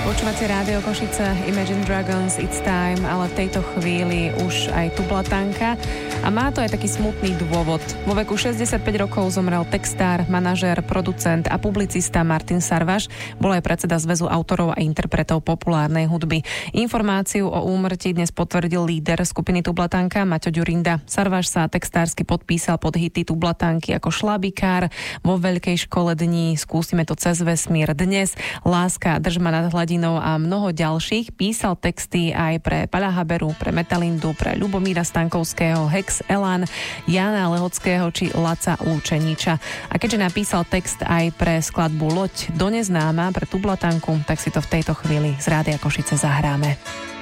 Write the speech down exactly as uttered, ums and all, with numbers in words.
Počúvate Rádio Košice, Imagine Dragons, It's Time, ale v tejto chvíli už aj Tublatanka. A má to aj taký smutný dôvod. Vo veku šesťdesiatpäť rokov zomrel textár, manažér, producent a publicista Martin Sarvaš. Bol aj predseda Zväzu autorov a interpretov populárnej hudby. Informáciu o úmrtí dnes potvrdil líder skupiny Tublatanka Maťo Ďurinda. Sarvaš sa textársky podpísal pod hity Tublatanky ako Šlabikár, Vo veľkej škole dní, Skúsime to cez vesmír, Dnes, Láska, Drž ma nad hladinou a mnoho ďalších. Písal texty aj pre Paľa Haberu, pre Metalindu, pre Ľubomíra Stankovského, Hex, Elan, Jana Lehockého či Laca Lúčeniča. A keďže napísal text aj pre skladbu Loď do neznáma pre Tublatanku, tak si to v tejto chvíli z Rádia Košice zahráme.